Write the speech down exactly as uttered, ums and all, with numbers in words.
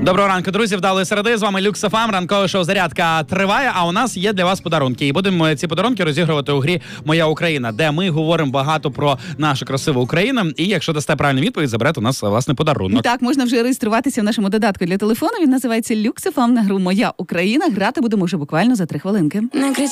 Доброго ранку, друзі, вдалої середи. З вами Люкс еф ем, ранкове шоу «Зарядка» триває, а у нас є для вас подарунки. І будемо ці подарунки розігрувати у грі «Моя Україна», де ми говоримо багато про нашу красиву Україну. І якщо дасте правильну відповідь, заберете у нас, власне, подарунок. Так, можна вже реєструватися в нашому додатку для телефону. Він називається «Люкс еф ем» на гру «Моя Україна». Грати будемо вже буквально за три хвилинки.